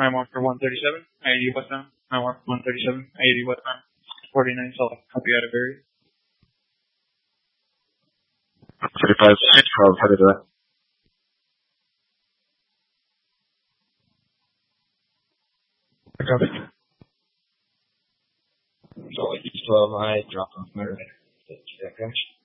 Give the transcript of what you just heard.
I'm on for 137. I 80 westbound. I'm on for 137. I 80 westbound. 49 select. Copy out of area. 35, headed to that. Copy. So, east 12, I drop off motor. Is that finished?